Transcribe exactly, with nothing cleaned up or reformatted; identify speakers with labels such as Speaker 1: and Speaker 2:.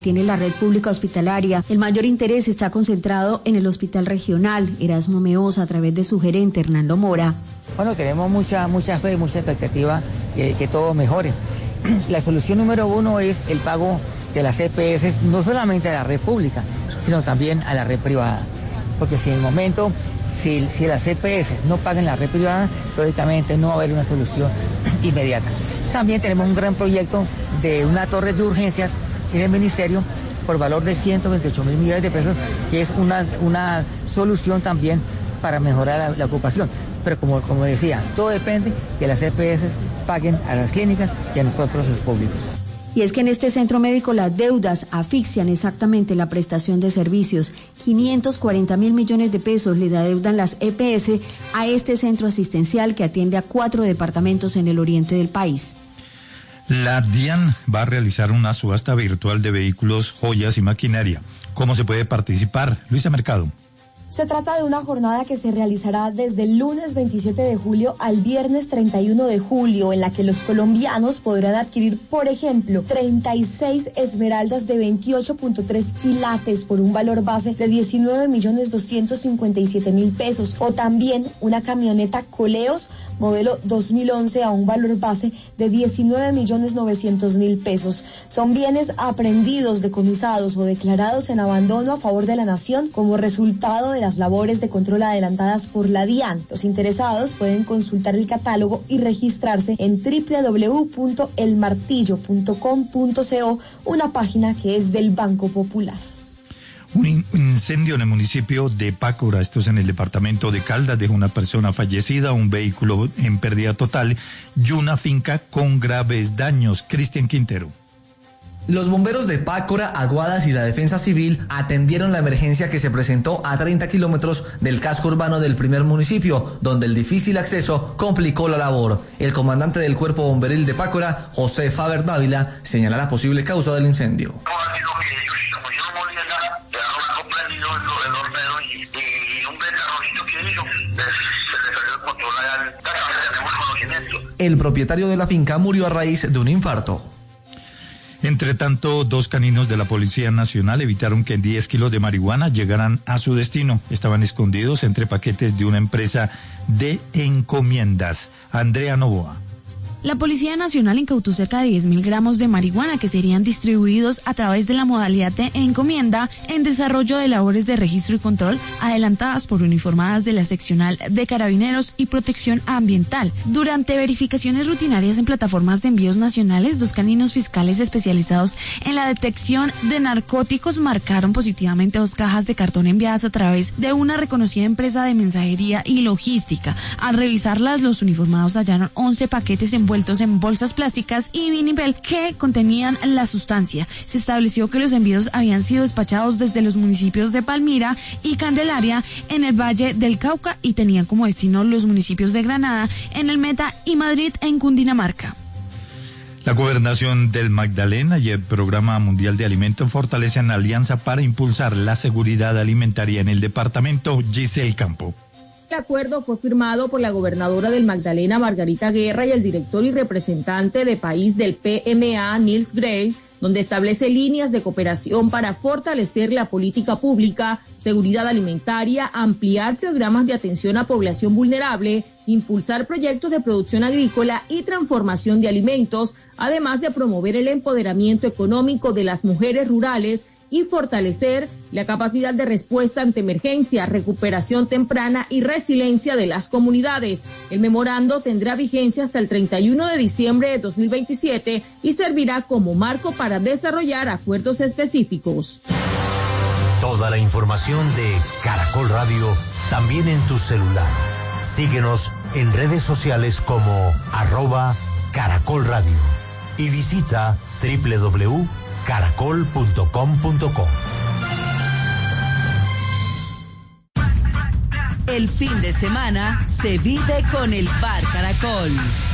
Speaker 1: Tiene la red pública hospitalaria. El mayor interés está concentrado en el Hospital Regional Erasmo Meoza a través de su gerente Hernando Mora.
Speaker 2: Bueno, tenemos mucha, mucha fe, mucha expectativa que, que todo mejore. La solución número uno es el pago de las E P S, no solamente a la red pública, sino también a la red privada. Porque si en el momento, si, si las E P S no pagan la red privada, lógicamente no va a haber una solución inmediata. También tenemos un gran proyecto de una torre de urgencias en el ministerio por valor de ciento veintiocho mil millones de pesos, que es una, una solución también para mejorar la, la ocupación. Pero como, como decía, todo depende que las E P S paguen a las clínicas y a nosotros los públicos.
Speaker 1: Y es que en este centro médico las deudas asfixian exactamente la prestación de servicios. quinientos cuarenta mil millones de pesos le adeudan las E P S a este centro asistencial que atiende a cuatro departamentos en el oriente del país.
Speaker 3: La DIAN va a realizar una subasta virtual de vehículos, joyas y maquinaria. ¿Cómo se puede participar? Luisa Mercado.
Speaker 4: Se trata de una jornada que se realizará desde el lunes veintisiete de julio al viernes treinta y uno de julio, en la que los colombianos podrán adquirir, por ejemplo, treinta y seis esmeraldas de veintiocho punto tres quilates por un valor base de diecinueve millones doscientos cincuenta y siete mil pesos, o también una camioneta Coleos modelo dos mil once a un valor base de diecinueve millones novecientos mil pesos. Son bienes aprehendidos, decomisados o declarados en abandono a favor de la nación como resultado de las labores de control adelantadas por la DIAN. Los interesados pueden consultar el catálogo y registrarse en doble u doble u doble u punto el martillo punto com punto co, una página que es del Banco Popular.
Speaker 3: Un incendio en el municipio de Pácora, esto es en el departamento de Caldas, dejó una persona fallecida, un vehículo en pérdida total y una finca con graves daños. Cristian Quintero.
Speaker 5: Los bomberos de Pácora, Aguadas y la Defensa Civil atendieron la emergencia que se presentó a treinta kilómetros del casco urbano del primer municipio, donde el difícil acceso complicó la labor. El comandante del Cuerpo Bomberil de Pácora, José Faber Dávila, señala la posible causa del incendio. El propietario de la finca murió a raíz de un infarto.
Speaker 3: Entre tanto, dos caninos de la Policía Nacional evitaron que diez kilos de marihuana llegaran a su destino. Estaban escondidos entre paquetes de una empresa de encomiendas. Andrea Novoa.
Speaker 6: La Policía Nacional incautó cerca de diez mil gramos de marihuana que serían distribuidos a través de la modalidad de encomienda en desarrollo de labores de registro y control adelantadas por uniformadas de la seccional de Carabineros y Protección Ambiental. Durante verificaciones rutinarias en plataformas de envíos nacionales, dos caninos fiscales especializados en la detección de narcóticos marcaron positivamente dos cajas de cartón enviadas a través de una reconocida empresa de mensajería y logística. Al revisarlas, los uniformados hallaron once paquetes en envueltos en bolsas plásticas y vinipel que contenían la sustancia. Se estableció que los envíos habían sido despachados desde los municipios de Palmira y Candelaria en el Valle del Cauca y tenían como destino los municipios de Granada en el Meta y Madrid en Cundinamarca.
Speaker 3: La Gobernación del Magdalena y el Programa Mundial de Alimentos fortalecen alianza para impulsar la seguridad alimentaria en el departamento. Giselle Campo.
Speaker 7: El acuerdo fue firmado por la gobernadora del Magdalena, Margarita Guerra, y el director y representante de país del P M A, Nils Gray, donde establece líneas de cooperación para fortalecer la política pública, seguridad alimentaria, ampliar programas de atención a población vulnerable, impulsar proyectos de producción agrícola y transformación de alimentos, además de promover el empoderamiento económico de las mujeres rurales y fortalecer la capacidad de respuesta ante emergencia, recuperación temprana y resiliencia de las comunidades. El memorando tendrá vigencia hasta el treinta y uno de diciembre de dos mil veintisiete y servirá como marco para desarrollar acuerdos específicos.
Speaker 8: Toda la información de Caracol Radio también en tu celular. Síguenos en redes sociales como arroba Caracol Radio y visita doble u doble u doble u punto caracol punto com punto co.
Speaker 9: El fin de semana se vive con el Bar Caracol.